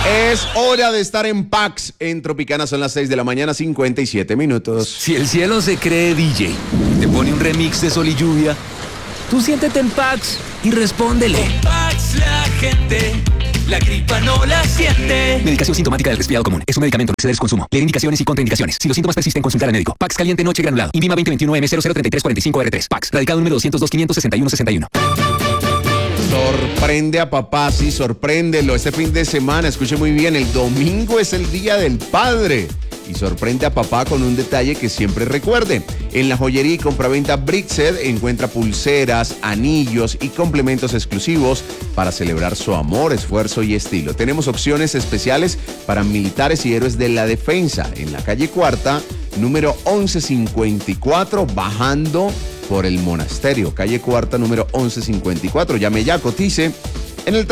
Es hora de estar en Pax. En Tropicana son las 6 de la mañana, 57 minutos. Si el cielo se cree DJ, te pone un remix de Sol y Lluvia, tú siéntete en Pax y respóndele. En Pax la gente, la gripa no la siente. Medicación sintomática del resfriado común. Es un medicamento. Exceder su consumo. Leer indicaciones y contraindicaciones. Si los síntomas persisten, consultar al médico. Pax caliente noche granulado. INVIMA 2021-M003345R3. Pax. Radicado número 202-561-61. Sorprende a papá, sí, sorpréndelo. Este fin de semana, escuche muy bien, el domingo es el Día del Padre. Y sorprende a papá con un detalle que siempre recuerde. En la joyería y compraventa Brixed encuentra pulseras, anillos y complementos exclusivos para celebrar su amor, esfuerzo y estilo. Tenemos opciones especiales para militares y héroes de la defensa en la calle Cuarta, número 1154, bajando por el monasterio. Calle Cuarta, número 1154. Llame ya, cotice en el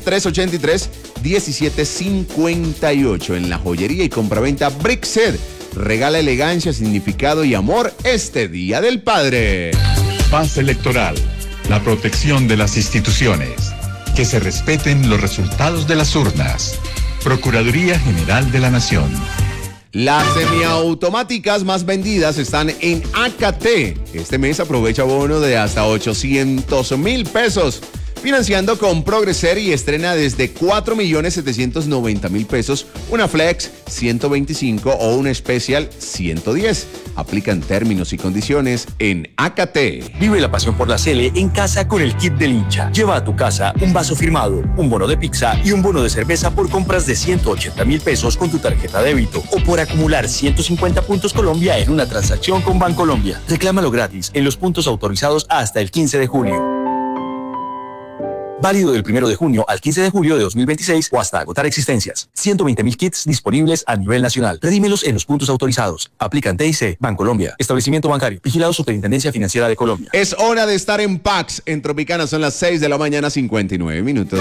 310-383-1758. En la joyería y compraventa Brixed. Regala elegancia, significado y amor este Día del Padre. Paz electoral. La protección de las instituciones. Que se respeten los resultados de las urnas. Procuraduría General de la Nación. Las semiautomáticas más vendidas están en AKT. Este mes aprovecha bono de hasta 800,000 pesos. Financiando con Progreser y estrena desde 4,790,000 pesos una Flex 125 o una Special 110. Aplican términos y condiciones en AKT. Vive la pasión por la Sele en casa con el kit del hincha. Lleva a tu casa un vaso firmado, un bono de pizza y un bono de cerveza por compras de 180,000 pesos con tu tarjeta débito o por acumular 150 puntos Colombia en una transacción con Bancolombia. Reclámalo gratis en los puntos autorizados hasta el 15 de junio. Válido del 1 de junio al 15 de julio de 2026 o hasta agotar existencias. 120,000 kits disponibles a nivel nacional. Redímelos en los puntos autorizados. Aplican TIC, Bancolombia, Establecimiento Bancario, Vigilado Superintendencia Financiera de Colombia. Es hora de estar en Pax. En Tropicana son las 6 de la mañana, 59 minutos.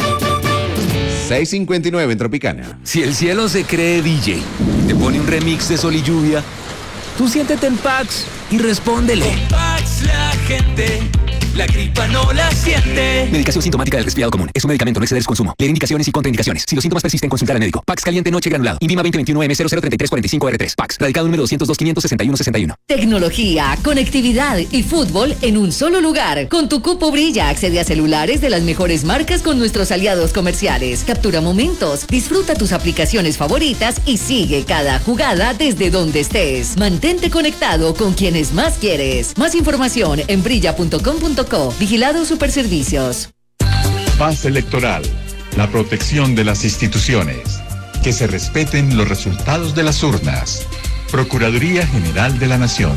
6:59 en Tropicana. Si el cielo se cree DJ, te pone un remix de Sol y Lluvia, tú siéntete en Pax y respóndele. En Pax la gente, la gripa no la siente. Medicación sintomática del resfriado común. Es un medicamento. No exceder su consumo. Leer indicaciones y contraindicaciones. Si los síntomas persisten, consultar al médico. Pax caliente noche granulado. INVIMA 2021-M003345R3. Pax. Radicado número 202-561-61. Tecnología, conectividad y fútbol en un solo lugar. Con tu cupo Brilla accede a celulares de las mejores marcas con nuestros aliados comerciales. Captura momentos, disfruta tus aplicaciones favoritas y sigue cada jugada desde donde estés. Mantente conectado con quienes más quieres. Más información en brilla.com.co. Vigilado Superservicios. Paz electoral. La protección de las instituciones. Que se respeten los resultados de las urnas. Procuraduría General de la Nación.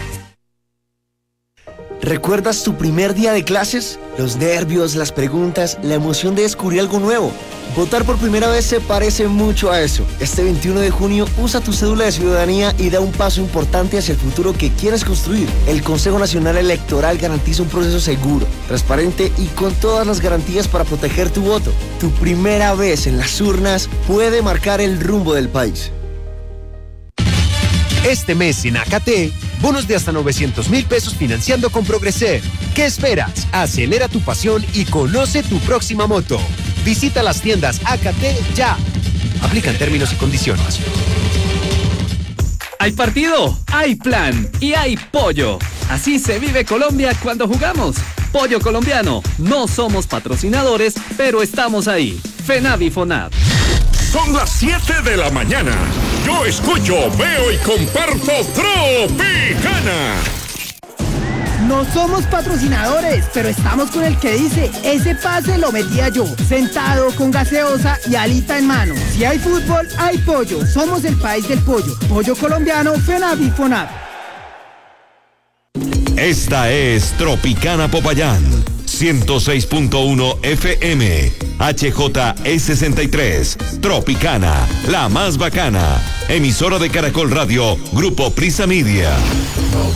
¿Recuerdas tu primer día de clases? Los nervios, las preguntas, la emoción de descubrir algo nuevo. Votar por primera vez se parece mucho a eso. Este 21 de junio usa tu cédula de ciudadanía y da un paso importante hacia el futuro que quieres construir. El Consejo Nacional Electoral garantiza un proceso seguro, transparente y con todas las garantías para proteger tu voto. Tu primera vez en las urnas puede marcar el rumbo del país. Este mes en AKT, bonos de hasta 900,000 pesos financiando con Progreser. ¿Qué esperas? Acelera tu pasión y conoce tu próxima moto. Visita las tiendas AKT ya. Aplican términos y condiciones. Hay partido, hay plan y hay pollo. Así se vive Colombia cuando jugamos. Pollo colombiano. No somos patrocinadores, pero estamos ahí. FENAV y FONAV. Son las 7 de la mañana. Yo escucho, veo y comparto Tropicana. No somos patrocinadores, pero estamos con el que dice, ese pase lo metía yo, sentado con gaseosa y alita en mano. Si hay fútbol, hay pollo. Somos el país del pollo. Pollo colombiano, FENAV y FONAV. Esta es Tropicana Popayán, 106.1 FM, HJE63, Tropicana, la más bacana, emisora de Caracol Radio, Grupo Prisa Media.